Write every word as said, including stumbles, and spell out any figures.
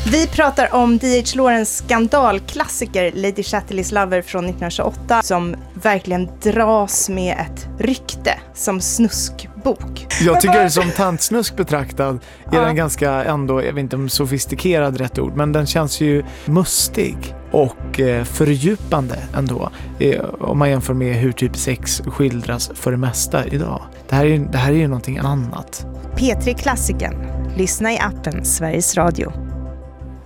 Vi pratar om D H. Lawrence skandalklassiker Lady Chatterleys Lover från nittonhundratjugoåtta som verkligen dras med ett rykte som snuskbok. Jag tycker det som tantsnusk betraktad är ja. den ganska ändå, jag vet inte om sofistikerad rätt ord, men den känns ju mustig och eh, fördjupande ändå eh, om man jämför med hur typ sex skildras för det mesta idag. Det här är, det här är ju någonting annat. P tre Klassiken. Lyssna i appen Sveriges Radio.